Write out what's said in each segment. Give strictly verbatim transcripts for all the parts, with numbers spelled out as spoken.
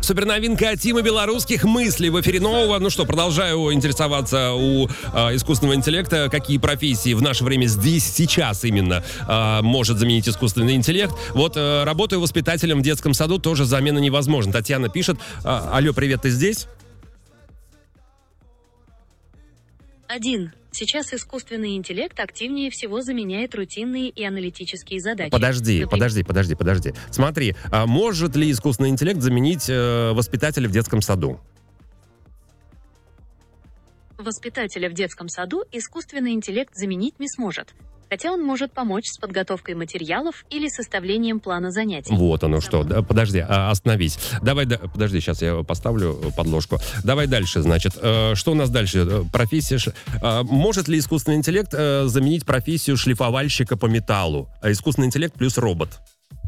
суперновинка Тима Белорусских «Мысли» в эфире нового. Ну что, продолжаю интересоваться у э, искусственного интеллекта, какие профессии в наше время здесь, сейчас именно э, может заменить искусственный интеллект. Вот э, работаю воспитателем в детском саду, тоже замена невозможна. Татьяна пишет: э, алло, привет, ты здесь? Один. Сейчас искусственный интеллект активнее всего заменяет рутинные и аналитические задачи. Подожди, Например... подожди, подожди, подожди. Смотри, а может ли искусственный интеллект заменить э, воспитателя в детском саду? Воспитателя в детском саду искусственный интеллект заменить не сможет. Хотя он может помочь с подготовкой материалов или составлением плана занятий. Вот оно что. Да, подожди, а, остановись. Давай, да, подожди, сейчас я поставлю подложку. Давай дальше, значит. Э, что у нас дальше? Профессия... Э, может ли искусственный интеллект э, заменить профессию шлифовальщика по металлу? А искусственный интеллект плюс робот.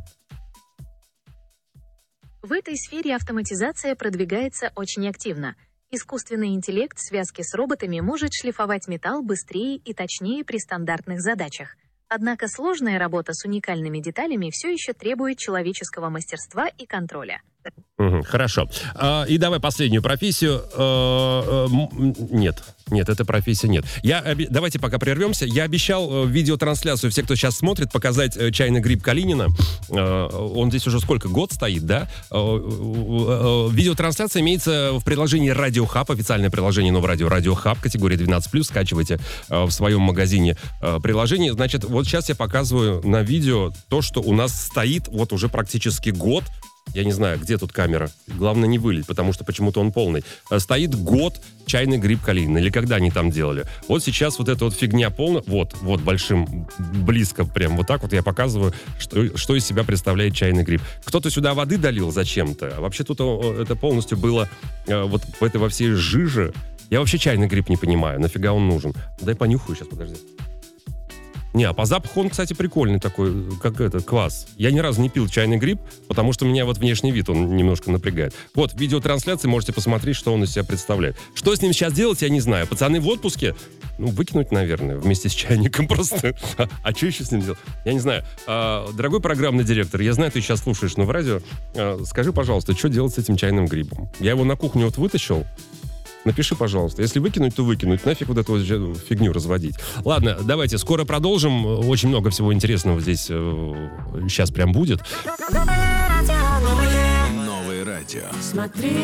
В этой сфере автоматизация продвигается очень активно. Искусственный интеллект в связке с роботами может шлифовать металл быстрее и точнее при стандартных задачах. Однако сложная работа с уникальными деталями все еще требует человеческого мастерства и контроля. Угу, хорошо. А, и давай последнюю профессию. А, а, нет, нет, эта профессия нет. Я, давайте пока прервемся. Я обещал видеотрансляцию, все, кто сейчас смотрит, показать чайный гриб Калинина. А, он здесь уже сколько? Год стоит, да? А, видеотрансляция имеется в приложении Radio Hub, официальное приложение нового радио Radio Hub, категория двенадцать плюс. Скачивайте а, в своем магазине а, приложение. Значит, вот сейчас я показываю на видео то, что у нас стоит вот уже практически год. Я не знаю, где тут камера. Главное не вылить, потому что почему-то он полный. Стоит год чайный гриб Калинина. Или когда они там делали. Вот сейчас вот эта вот фигня полная. Вот, вот большим, близко прям вот так вот я показываю, что, что из себя представляет чайный гриб. Кто-то сюда воды долил зачем-то. А вообще тут это полностью было вот в этой во всей жиже. Я вообще чайный гриб не понимаю. Нафига он нужен? Дай понюхаю сейчас, подожди. Не, а по запаху он, кстати, прикольный такой, как это, квас. Я ни разу не пил чайный гриб, потому что меня вот внешний вид, он немножко напрягает. Вот, в видеотрансляции можете посмотреть, что он из себя представляет. Что с ним сейчас делать, я не знаю. Пацаны в отпуске? Ну, выкинуть, наверное, вместе с чайником просто. А, а что еще с ним делать? Я не знаю. А, дорогой программный директор, я знаю, ты сейчас слушаешь, но в радио. А, скажи, пожалуйста, что делать с этим чайным грибом? Я его на кухню вот вытащил. Напиши, пожалуйста. Если выкинуть, то выкинуть. Нафиг вот эту вот фигню разводить. Ладно, давайте, скоро продолжим. Очень много всего интересного здесь э, сейчас прям будет. Новое радио. Смотри.